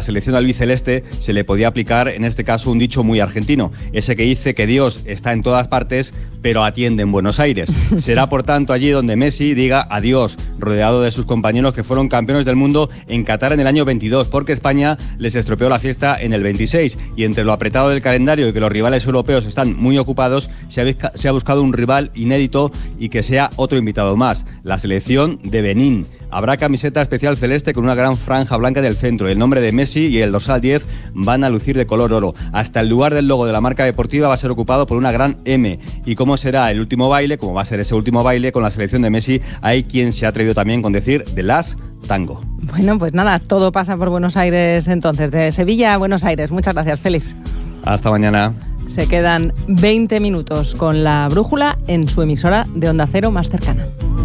selección albiceleste se le podía aplicar, en este caso, un dicho muy argentino, ese que dice que Dios está en todas partes, pero atiende en Buenos Aires. Será, por tanto, allí donde Messi diga adiós, rodeado de sus compañeros que fueron campeones del mundo en Qatar en el año 22, porque España les estropeó la fiesta en el 26, y entre lo apretado del calendario y que los rivales europeos están muy ocupados, se ha buscado un rival inédito y que sea otro invitado más, la selección de Benín. Habrá camiseta especial celeste con una gran franja blanca en el centro. El nombre de Messi y el dorsal 10 van a lucir de color oro. Hasta el lugar del logo de la marca deportiva va a ser ocupado por una gran M. ¿Y cómo será el último baile? Como va a ser ese último baile con la selección de Messi, hay quien se ha atrevido también con decir The Last Tango. Bueno, pues nada, todo pasa por Buenos Aires entonces. De Sevilla a Buenos Aires. Muchas gracias, Félix. Hasta mañana. Se quedan 20 minutos con La Brújula en su emisora de Onda Cero más cercana.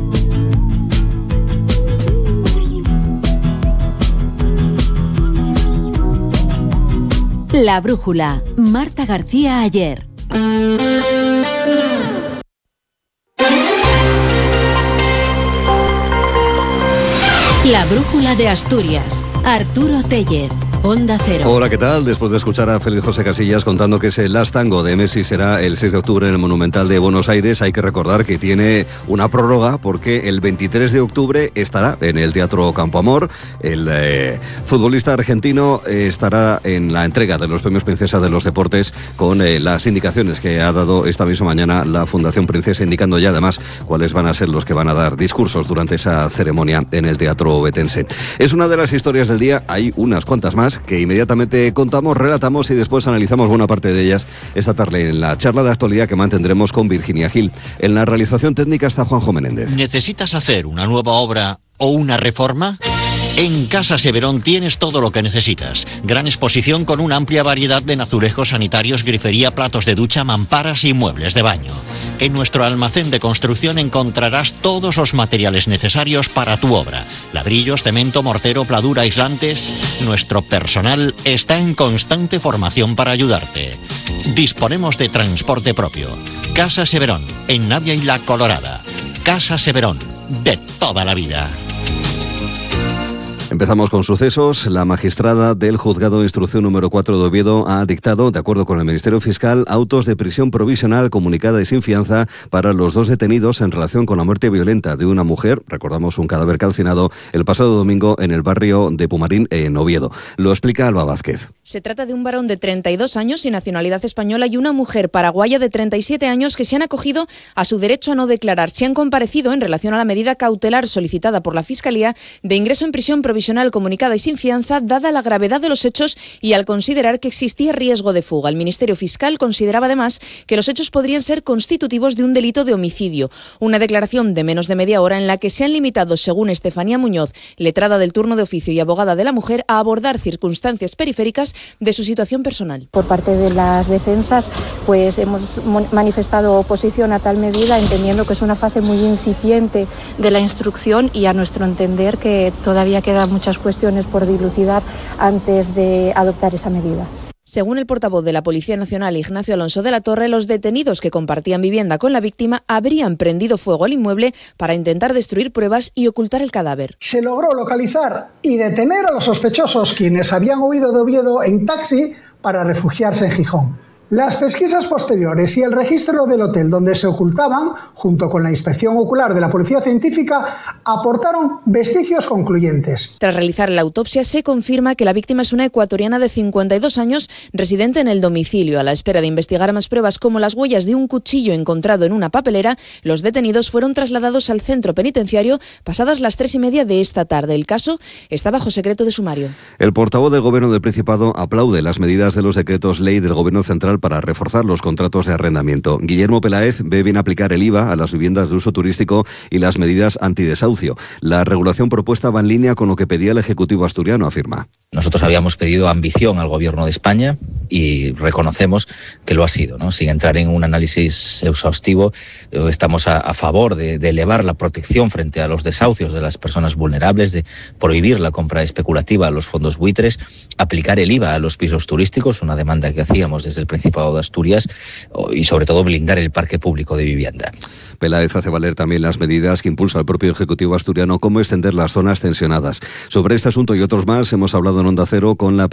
La Brújula, Marta García Ayer. La Brújula de Asturias, Arturo Tellez. Onda Cero. Hola, ¿qué tal? Después de escuchar a Félix José Casillas contando que ese Last Tango de Messi será el 6 de octubre en el Monumental de Buenos Aires, hay que recordar que tiene una prórroga porque el 23 de octubre estará en el Teatro Campo Amor. El futbolista argentino estará en la entrega de los premios Princesa de los Deportes con las indicaciones que ha dado esta misma mañana la Fundación Princesa, indicando ya además cuáles van a ser los que van a dar discursos durante esa ceremonia en el Teatro Ovetense. Es una de las historias del día, hay unas cuantas más que inmediatamente contamos, relatamos y después analizamos buena parte de ellas esta tarde en la charla de actualidad que mantendremos con Virginia Gil. En la realización técnica está Juanjo Menéndez. ¿Necesitas hacer una nueva obra o una reforma? En Casa Severón tienes todo lo que necesitas. Gran exposición con una amplia variedad de azulejos sanitarios, grifería, platos de ducha, mamparas y muebles de baño. En nuestro almacén de construcción encontrarás todos los materiales necesarios para tu obra. Ladrillos, cemento, mortero, pladura, aislantes. Nuestro personal está en constante formación para ayudarte. Disponemos de transporte propio. Casa Severón, en Navia y La Colorada. Casa Severón, de toda la vida. Empezamos con sucesos. La magistrada del Juzgado de Instrucción número 4 de Oviedo ha dictado, de acuerdo con el Ministerio Fiscal, autos de prisión provisional comunicada y sin fianza para los dos detenidos en relación con la muerte violenta de una mujer, recordamos un cadáver calcinado, el pasado domingo en el barrio de Pumarín, en Oviedo. Lo explica Alba Vázquez. Se trata de un varón de 32 años y nacionalidad española y una mujer paraguaya de 37 años que se han acogido a su derecho a no declarar. Se han comparecido en relación a la medida cautelar solicitada por la Fiscalía de ingreso en prisión provisional comunicada y sin fianza, dada la gravedad de los hechos y al considerar que existía riesgo de fuga. El Ministerio Fiscal consideraba además que los hechos podrían ser constitutivos de un delito de homicidio. Una declaración de menos de media hora en la que se han limitado, según Estefanía Muñoz, letrada del turno de oficio y abogada de la mujer, a abordar circunstancias periféricas de su situación personal. Por parte de las defensas, pues hemos manifestado oposición a tal medida, entendiendo que es una fase muy incipiente de la instrucción y a nuestro entender que todavía quedan muchas cuestiones por dilucidar antes de adoptar esa medida. Según el portavoz de la Policía Nacional, Ignacio Alonso de la Torre, los detenidos que compartían vivienda con la víctima habrían prendido fuego al inmueble para intentar destruir pruebas y ocultar el cadáver. Se logró localizar y detener a los sospechosos, quienes habían huido de Oviedo en taxi para refugiarse en Gijón. Las pesquisas posteriores y el registro del hotel donde se ocultaban, junto con la inspección ocular de la Policía Científica, aportaron vestigios concluyentes. Tras realizar la autopsia, se confirma que la víctima es una ecuatoriana de 52 años, residente en el domicilio. A la espera de investigar más pruebas como las huellas de un cuchillo encontrado en una papelera, los detenidos fueron trasladados al centro penitenciario pasadas las 3:30 de esta tarde. El caso está bajo secreto de sumario. El portavoz del Gobierno del Principado aplaude las medidas de los decretos ley del Gobierno Central para reforzar los contratos de arrendamiento. Guillermo Peláez ve bien aplicar el IVA a las viviendas de uso turístico y las medidas antidesahucio. La regulación propuesta va en línea con lo que pedía el Ejecutivo asturiano, afirma. Nosotros habíamos pedido ambición al Gobierno de España y reconocemos que lo ha sido, ¿no? Sin entrar en un análisis exhaustivo, estamos a favor de elevar la protección frente a los desahucios de las personas vulnerables, de prohibir la compra especulativa a los fondos buitres, aplicar el IVA a los pisos turísticos, una demanda que hacíamos desde el Principado de Asturias, y sobre todo blindar el parque público de vivienda. Peláez hace valer también las medidas que impulsa el propio Ejecutivo asturiano, como extender las zonas tensionadas. Sobre este asunto y otros más hemos hablado en Onda Cero con la